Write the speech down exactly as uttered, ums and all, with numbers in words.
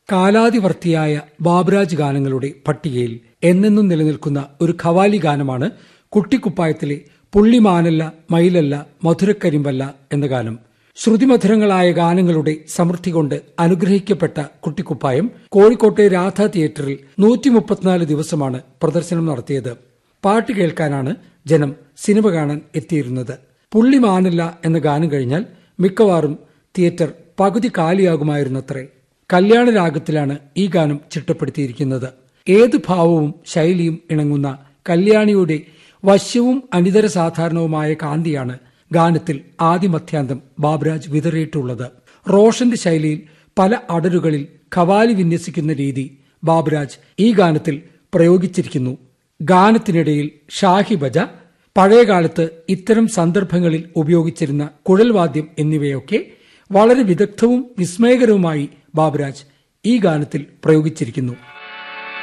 കാലാതിവർത്തിയായ ബാബുരാജ് ഗാനങ്ങളുടെ പട്ടികയിൽ എന്നെന്നും നിലനിൽക്കുന്ന ഒരു ഖവാലി ഗാനമാണ് കുട്ടിക്കുപ്പായത്തിലെ പുള്ളിമാനല്ല മയിലല്ല മധുരക്കരിമ്പല്ല എന്ന ഗാനം. ശ്രുതിമധുരങ്ങളായ ഗാനങ്ങളുടെ സമൃദ്ധി കൊണ്ട് അനുഗ്രഹിക്കപ്പെട്ട കുട്ടിക്കുപ്പായം കോഴിക്കോട്ടെ രാധ തിയേറ്ററിൽ നൂറ്റി മുപ്പത്തിനാല് ദിവസമാണ് പ്രദർശനം നടത്തിയത്. പാട്ട് കേൾക്കാനാണ് ജനം സിനിമ കാണാൻ എത്തിയിരുന്നത്. പുള്ളിമാനല്ല എന്ന ഗാനം കഴിഞ്ഞാൽ മിക്കവാറും തിയേറ്റർ പകുതി കാലിയാകുമായിരുന്നത്രേ. കല്യാണ രാഗത്തിലാണ് ഈ ഗാനം ചിട്ടപ്പെടുത്തിയിരിക്കുന്നത്. ഏത് ഭാവവും ശൈലിയും ഇണങ്ങുന്ന കല്യാണിയുടെ വശ്യവും അനിതര സാധാരണവുമായ കാന്തിയാണ് ഗാനത്തിൽ ആദിമധ്യാന്തം ബാബുരാജ് വിതറിയിട്ടുള്ളത്. റോഷന്റെ ശൈലിയിൽ പല അടരുകളിൽ ഖവാലി വിന്യസിക്കുന്ന രീതി ബാബുരാജ് ഈ ഗാനത്തിൽ പ്രയോഗിച്ചിരിക്കുന്നു. ഗാനത്തിനിടയിൽ ഷാഹിബജ, പഴയകാലത്ത് ഇത്തരം സന്ദർഭങ്ങളിൽ ഉപയോഗിച്ചിരുന്ന കുഴൽവാദ്യം എന്നിവയൊക്കെ വളരെ വിദഗ്ധവും വിസ്മയകരവുമായി ബാബുരാജ് ഈ ഗാനത്തിൽ പ്രയോഗിച്ചിരിക്കുന്നു.